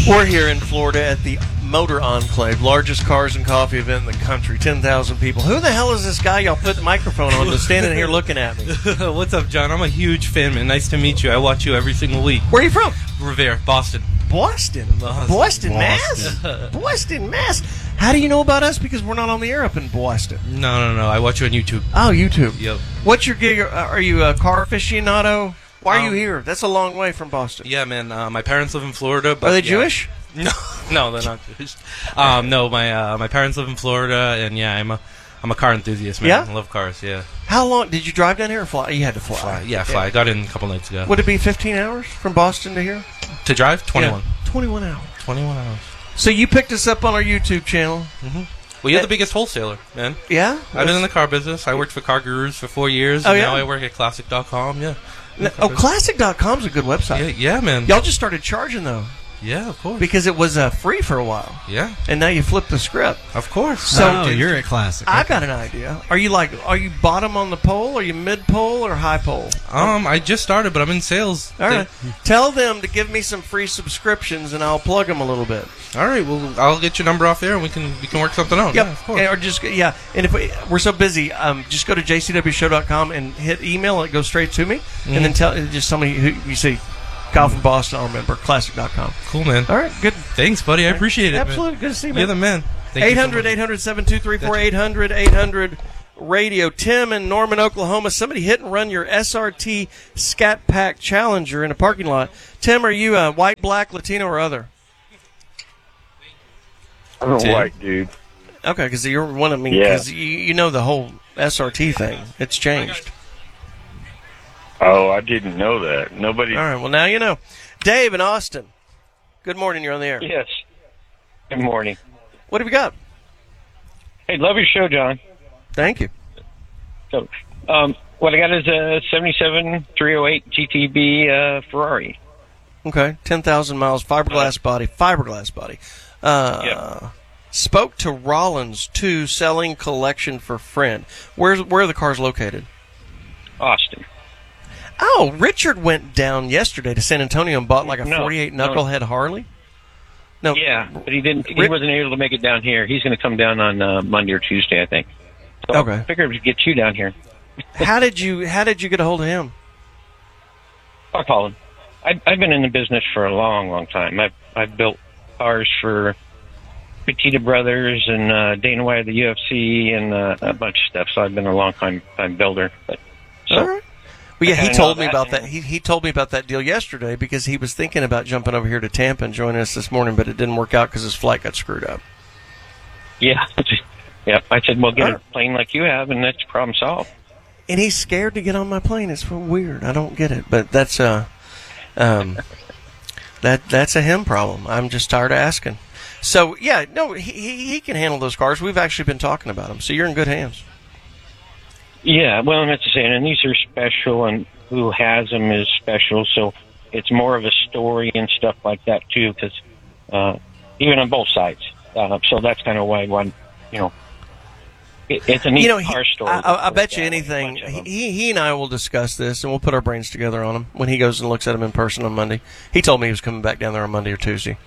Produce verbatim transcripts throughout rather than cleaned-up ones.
We're here in Florida at the Motor Enclave, largest cars and coffee event in the country. ten thousand people. Who the hell is this guy y'all put the microphone on that's standing here looking at me? What's up, John? I'm a huge fan, man. Nice to meet you. I watch you every single week. Where are you from? Revere, Boston. Boston? Boston, Boston Mass? Boston, Mass. How do you know about us? Because we're not on the air up in Boston. No, no, no. I watch you on YouTube. Oh, YouTube. Yep. What's your gig? Are you a car aficionado? Why are um, you here? That's a long way from Boston. Yeah, man. Uh, my parents live in Florida. But are they yeah. Jewish? No, no, they're not Jewish. Um, no, my uh, my parents live in Florida, and yeah, I'm a I'm a car enthusiast, man. Yeah? I love cars. Yeah. How long did you drive down here or fly? You had to fly. Fly. Yeah, fly. Yeah. I got in a couple nights ago. Would it be fifteen hours from Boston to here? To drive? twenty-one. Yeah. twenty-one hours. twenty-one hours. So you picked us up on our YouTube channel. Mm-hmm. Well, you're the biggest wholesaler, man. Yeah? I've been in the car business. I worked for Car Gurus for four years, oh, and yeah? now I work at Classic dot com, yeah. No, oh, Classic dot com's a good website. Yeah, yeah, man. Y'all just started charging, though. Yeah, of course. Because it was uh, free for a while. Yeah. And now you flipped the script. Of course. So oh, you're at Classic. I got an idea. Are you like, are you bottom on the pole? Are you mid pole or high pole? Um, I just started, but I'm in sales. All right. Tell them to give me some free subscriptions, and I'll plug them a little bit. All right. Well, I'll get your number off there, and we can we can work something out. Yep. Yeah, of course. Or just yeah. And if we, we're so busy, um, just go to j c w show dot com and hit email. And it goes straight to me, mm-hmm. and then tell just somebody who you see. Kyle from Boston, I'll remember. Classic dot com. Cool, man. All right, good. Thanks, buddy. I appreciate it. Absolutely. Man. Good to see you, man. You're the man. eight hundred, eight hundred, seven two three four, eight hundred, eight hundred radio. Tim in Norman, Oklahoma. Somebody hit and run your S R T Scat Pack Challenger in a parking lot. Tim, are you a white, black, Latino, or other? I'm a Tim? white dude. Okay, because you're one of me. Yeah. Because you, you know the whole S R T thing. It's changed. Oh, I didn't know that. Nobody. All right, well, now you know. Dave in Austin. Good morning. You're on the air. Yes. Good morning. What have you got? Hey, love your show, John. Thank you. So, um, what I got is a seventy-seven three oh eight G T B uh, Ferrari. Okay, ten thousand miles, fiberglass body, fiberglass body. Uh, Yep. Spoke to Rollins two, selling collection for friend. Where's where are the cars located? Austin. Oh, Richard went down yesterday to San Antonio and bought like a No, forty-eight no. knucklehead Harley. No, Yeah, but he didn't. He Rick- wasn't able to make it down here. He's going to come down on uh, Monday or Tuesday, I think. So Okay. I figured we'd get you down here. how did you how did you get a hold of him? I call him. I, I've been in the business for a long, long time. I've I've built cars for Petita Brothers and uh, Dana White of the U F C and uh, a bunch of stuff. So I've been a long time time builder. But, so, All right. Well, yeah, I he kinda told know me that, about that. and- He he told me about that deal yesterday because he was thinking about jumping over here to Tampa and joining us this morning, but it didn't work out because his flight got screwed up. Yeah. Yeah. I said, well, get All a right. plane like you have, and that's problem solved. And he's scared to get on my plane. It's so weird. I don't get it, but that's uh, um, that that's a him problem. I'm just tired of asking. So yeah, no, he he he can handle those cars. We've actually been talking about them, so you're in good hands. Yeah, well, and that's the same. And these are special, and who has them is special. So it's more of a story and stuff like that too, because uh, even on both sides. Uh, so that's kind of why one, you know, it, it's a neat You know, he, car story. I, I, I bet you Yeah, anything. a bunch of them. He he and I will discuss this, and we'll put our brains together on him when he goes and looks at him in person on Monday. He told me he was coming back down there on Monday or Tuesday.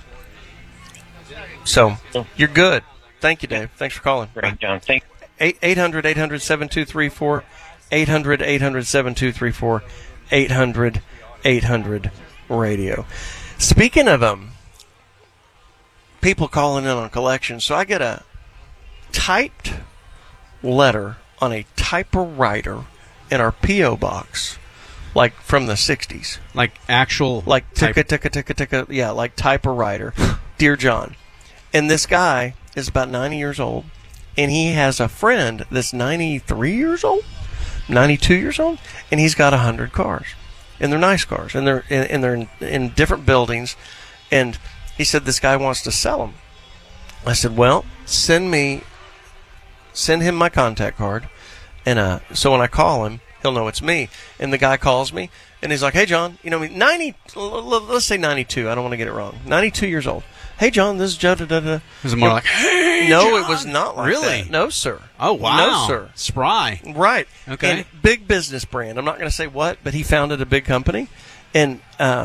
So you're good. Thank you, Dave. Thanks for calling. Great, John. Thank. eight hundred, eight hundred, seven two three four, eight hundred, eight hundred, seven two three four, eight hundred, eight hundred radio. Speaking of um, people calling in on collections, so I get a typed letter on a typewriter in our P O box, like from the sixties. Like actual, Like type- ticka, ticka, ticka, ticka, yeah, like typewriter. Dear John. And this guy is about ninety years old. And he has a friend that's ninety-three years old, ninety-two years old, and he's got one hundred cars. And they're nice cars, and they're in, and they're in, in different buildings. And he said this guy wants to sell them. I said, well, send me, send him my contact card, and uh, so when I call him, he'll know it's me. And the guy calls me, and he's like, hey, John, you know, ninety, let's say ninety-two. I don't want to get it wrong. ninety-two years old. Hey, John, this is Joe. Da, da, da. Was it more like, hey, No, John? it was not like Really? that. No, sir. Oh, wow. No, sir. Spry. Right. Okay. And big business brand. I'm not going to say what, but he founded a big company. And um,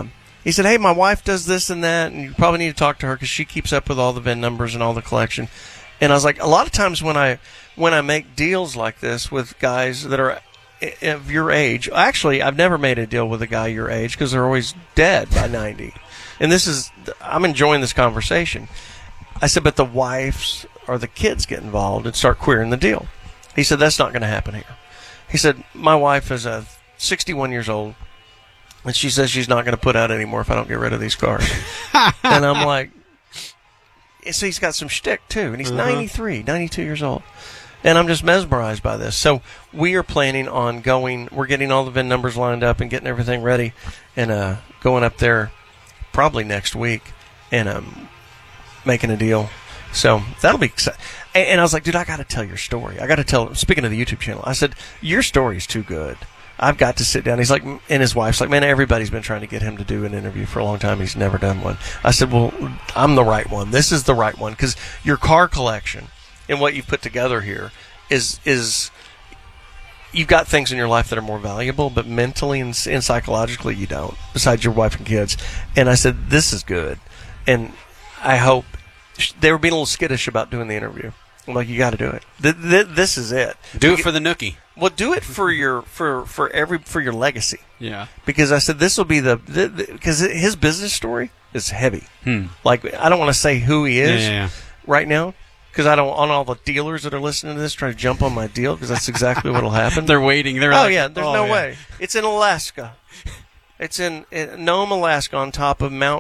He said, hey, my wife does this and that, and you probably need to talk to her because she keeps up with all the V I N numbers and all the collection. And I was like, a lot of times when I when I make deals like this with guys that are of your age, actually, I've never made a deal with a guy your age because they're always dead by ninety. And this is, I'm enjoying this conversation. I said, but the wives or the kids get involved and start queering the deal. He said, that's not going to happen here. He said, my wife is a sixty-one years old, and she says she's not going to put out anymore if I don't get rid of these cars. And I'm like, so he's got some shtick, too. And he's Uh-huh. ninety-three, ninety-two years old. And I'm just mesmerized by this. So we are planning on going, we're getting all the V I N numbers lined up and getting everything ready and uh, going up there probably next week and um, making a deal. So that'll be exciting. And, and I was like, dude, I got to tell your story. I got to tell, speaking of the YouTube channel, I said, your story's too good. I've got to sit down. He's like, and his wife's like, man, everybody's been trying to get him to do an interview for a long time. He's never done one. I said, well, I'm the right one. This is the right one because your car collection and what you've put together here is is you've got things in your life that are more valuable, but mentally and, and psychologically you don't, besides your wife and kids. And I said, this is good. And I hope they were being a little skittish about doing the interview. I'm like, you got to do it. Th- th- this is it. Do it for the nookie. Well, do it for your for for every for your legacy. Yeah. Because I said this will be the because his business story is heavy. Hmm. Like I don't want to say who he Yeah, is yeah, yeah. right now because I don't want all the dealers that are listening to this try to jump on my deal because that's exactly what'll happen. They're waiting. They're oh like, yeah, there's oh, no yeah. way. It's in Alaska. It's in, in Nome, Alaska, on top of Mount